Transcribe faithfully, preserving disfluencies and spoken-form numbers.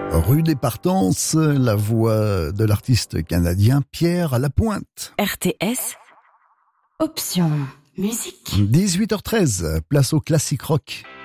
Rue des Partences, la voix de l'artiste canadien Pierre Lapointe. R T S, option musique. dix-huit heures treize, place au classique rock.